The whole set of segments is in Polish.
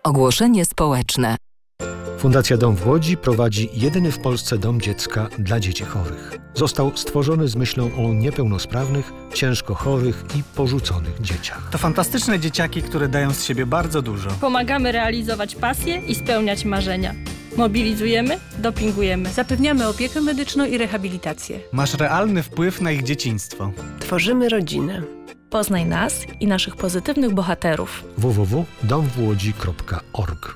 Ogłoszenie społeczne. Fundacja Dom w Łodzi prowadzi jedyny w Polsce dom dziecka dla dzieci chorych. Został stworzony z myślą o niepełnosprawnych, ciężko chorych i porzuconych dzieciach. To fantastyczne dzieciaki, które dają z siebie bardzo dużo. Pomagamy realizować pasje i spełniać marzenia. Mobilizujemy, dopingujemy. Zapewniamy opiekę medyczną i rehabilitację. Masz realny wpływ na ich dzieciństwo. Tworzymy rodzinę. Poznaj nas i naszych pozytywnych bohaterów. www.domwłodzi.org.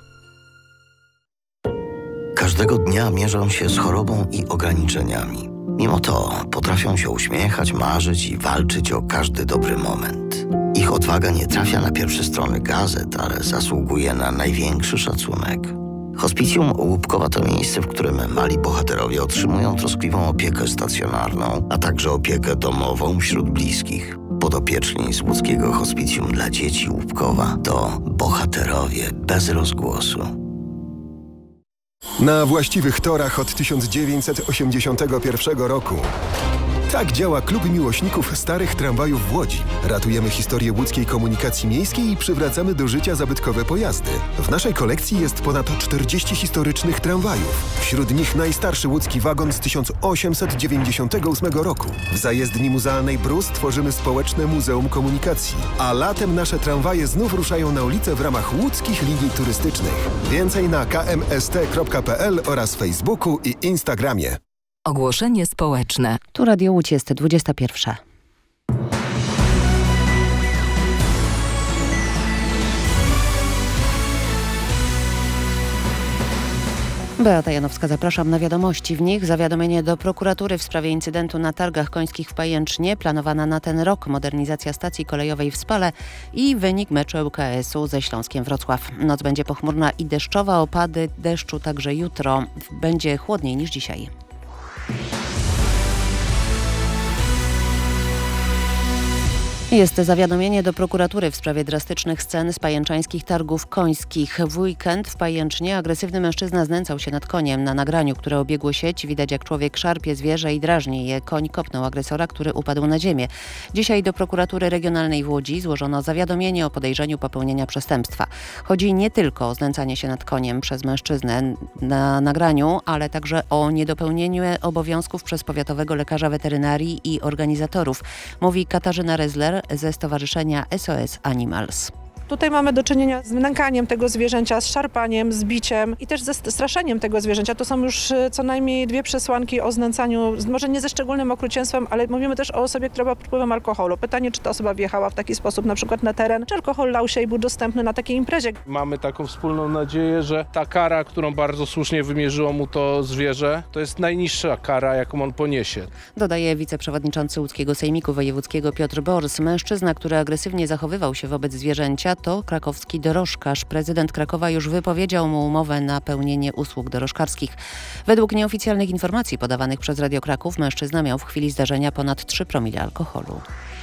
Każdego dnia mierzą się z chorobą i ograniczeniami. Mimo to potrafią się uśmiechać, marzyć i walczyć o każdy dobry moment. Ich odwaga nie trafia na pierwsze strony gazet, ale zasługuje na największy szacunek. Hospicjum Łupkowa to miejsce, w którym mali bohaterowie otrzymują troskliwą opiekę stacjonarną, a także opiekę domową wśród bliskich. Podopieczni z łódzkiego Hospicjum dla Dzieci Łupkowa to bohaterowie bez rozgłosu. Na właściwych torach od 1981 roku. Tak działa Klub Miłośników Starych Tramwajów w Łodzi. Ratujemy historię łódzkiej komunikacji miejskiej i przywracamy do życia zabytkowe pojazdy. W naszej kolekcji jest ponad 40 historycznych tramwajów. Wśród nich najstarszy łódzki wagon z 1898 roku. W zajezdni muzealnej Brus tworzymy społeczne Muzeum Komunikacji. A latem nasze tramwaje znów ruszają na ulicę w ramach łódzkich linii turystycznych. Więcej na kmst.pl oraz Facebooku i Instagramie. Ogłoszenie społeczne. Tu Radio Łódź, jest 21. Beata Janowska, zapraszam na wiadomości. W nich zawiadomienie do prokuratury w sprawie incydentu na targach końskich w Pajęcznie, planowana na ten rok modernizacja stacji kolejowej w Spale i wynik meczu ŁKS-u ze Śląskiem Wrocław. Noc będzie pochmurna i deszczowa, opady deszczu także jutro. Będzie chłodniej niż dzisiaj. Jest zawiadomienie do prokuratury w sprawie drastycznych scen z pajęczańskich targów końskich. W weekend w Pajęcznie agresywny mężczyzna znęcał się nad koniem. Na nagraniu, które obiegło sieć, widać, jak człowiek szarpie zwierzę i drażni je. Koń kopnął agresora, który upadł na ziemię. Dzisiaj do prokuratury regionalnej w Łodzi złożono zawiadomienie o podejrzeniu popełnienia przestępstwa. Chodzi nie tylko o znęcanie się nad koniem przez mężczyznę na nagraniu, ale także o niedopełnieniu obowiązków przez powiatowego lekarza weterynarii i organizatorów, mówi Katarzyna Rezler ze Stowarzyszenia SOS Animals. Tutaj mamy do czynienia z nękaniem tego zwierzęcia, z szarpaniem, z biciem i też ze straszeniem tego zwierzęcia. To są już co najmniej 2 przesłanki o znęcaniu, może nie ze szczególnym okrucieństwem, ale mówimy też o osobie, która była pod wpływem alkoholu. Pytanie, czy ta osoba wjechała w taki sposób na przykład na teren, czy alkohol lał się i był dostępny na takiej imprezie. Mamy taką wspólną nadzieję, że ta kara, którą bardzo słusznie wymierzyło mu to zwierzę, to jest najniższa kara, jaką on poniesie. Dodaje wiceprzewodniczący łódzkiego sejmiku wojewódzkiego Piotr Bors. Mężczyzna, który agresywnie zachowywał się wobec zwierzęcia, to krakowski dorożkarz. Prezydent Krakowa już wypowiedział mu umowę na pełnienie usług dorożkarskich. Według nieoficjalnych informacji podawanych przez Radio Kraków mężczyzna miał w chwili zdarzenia ponad 3 promile alkoholu.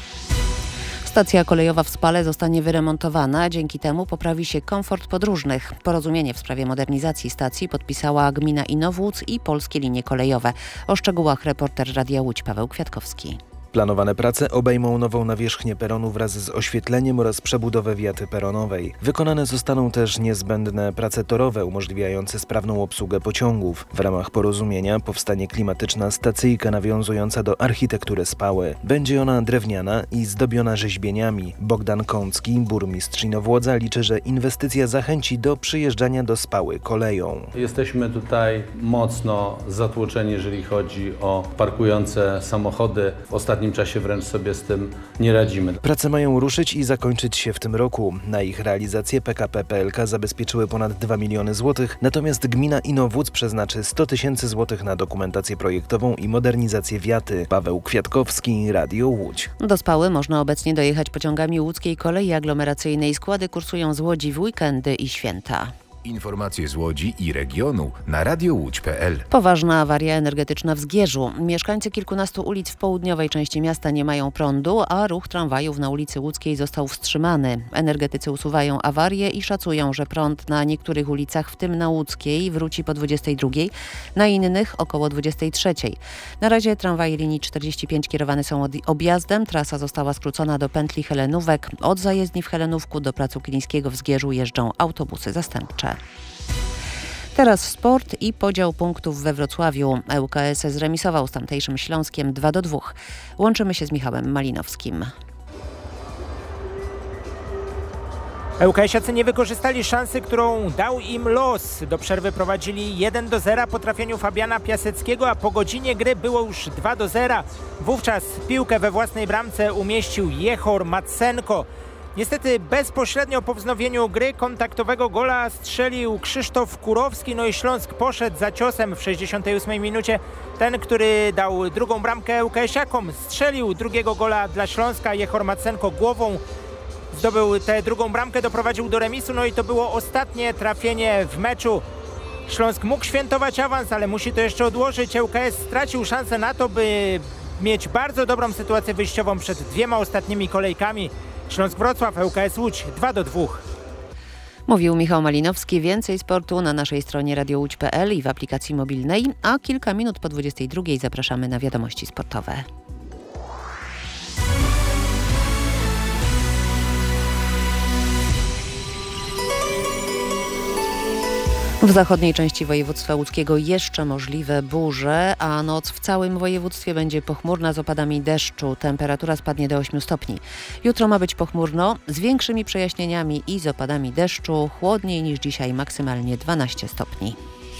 Stacja kolejowa w Spale zostanie wyremontowana, dzięki temu poprawi się komfort podróżnych. Porozumienie w sprawie modernizacji stacji podpisała gmina Inowłódz i Polskie Linie Kolejowe. O szczegółach reporter Radia Łódź Paweł Kwiatkowski. Planowane prace obejmą nową nawierzchnię peronu wraz z oświetleniem oraz przebudowę wiaty peronowej. Wykonane zostaną też niezbędne prace torowe umożliwiające sprawną obsługę pociągów. W ramach porozumienia powstanie klimatyczna stacyjka nawiązująca do architektury Spały. Będzie ona drewniana i zdobiona rzeźbieniami. Bogdan Kącki, burmistrz Inowłodza, liczy, że inwestycja zachęci do przyjeżdżania do Spały koleją. Jesteśmy tutaj mocno zatłoczeni, jeżeli chodzi o parkujące samochody. W ostatnim czasie wręcz sobie z tym nie radzimy. Prace mają ruszyć i zakończyć się w tym roku. Na ich realizację PKP PLK zabezpieczyły ponad 2 miliony złotych, natomiast gmina Inowłódz przeznaczy 100 tysięcy złotych na dokumentację projektową i modernizację wiaty. Paweł Kwiatkowski, Radio Łódź. Do Spały można obecnie dojechać pociągami łódzkiej kolei aglomeracyjnej. Składy kursują z Łodzi w weekendy i święta. Informacje z Łodzi i regionu na radiołódź.pl. Poważna awaria energetyczna w Zgierzu. Mieszkańcy kilkunastu ulic w południowej części miasta nie mają prądu, a ruch tramwajów na ulicy Łódzkiej został wstrzymany. Energetycy usuwają awarię i szacują, że prąd na niektórych ulicach, w tym na Łódzkiej, wróci po 22, na innych około 23. Na razie tramwaje linii 45 kierowane są objazdem. Trasa została skrócona do pętli Helenówek. Od zajezdni w Helenówku do placu Kilińskiego w Zgierzu jeżdżą autobusy zastępcze. Teraz sport i podział punktów we Wrocławiu. ŁKS zremisował z tamtejszym Śląskiem 2-2. Łączymy się z Michałem Malinowskim. ŁKS-iacy nie wykorzystali szansy, którą dał im los. Do przerwy prowadzili 1-0 po trafieniu Fabiana Piaseckiego, a po godzinie gry było już 2-0. Wówczas piłkę we własnej bramce umieścił Jehor Matsenko. Niestety bezpośrednio po wznowieniu gry kontaktowego gola strzelił Krzysztof Kurowski, no i Śląsk poszedł za ciosem w 68 minucie. Ten, który dał drugą bramkę ŁKS-iakom, strzelił drugiego gola dla Śląska. Jehor Matsenko głową zdobył tę drugą bramkę, doprowadził do remisu, no i to było ostatnie trafienie w meczu. Śląsk mógł świętować awans, ale musi to jeszcze odłożyć. ŁKS stracił szansę na to, by mieć bardzo dobrą sytuację wyjściową przed dwiema ostatnimi kolejkami. Śląsk Wrocław, ŁKS Łódź 2-2. Mówił Michał Malinowski. Więcej sportu na naszej stronie radiołódź.pl i w aplikacji mobilnej, a kilka minut po 22 zapraszamy na wiadomości sportowe. W zachodniej części województwa łódzkiego jeszcze możliwe burze, a noc w całym województwie będzie pochmurna z opadami deszczu. Temperatura spadnie do 8 stopni. Jutro ma być pochmurno z większymi przejaśnieniami i z opadami deszczu. Chłodniej niż dzisiaj, maksymalnie 12 stopni.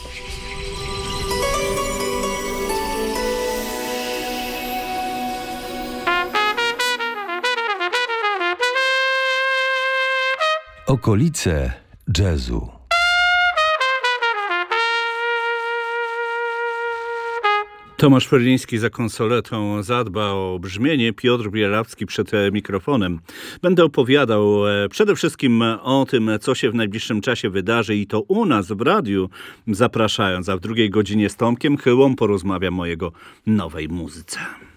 Okolice jazzu. Tomasz Perliński za konsoletą zadba o brzmienie, Piotr Bielawski przed mikrofonem. Będę opowiadał przede wszystkim o tym, co się w najbliższym czasie wydarzy i to u nas w radiu, zapraszając, a w drugiej godzinie z Tomkiem Chyłą porozmawiam o jego nowej muzyce.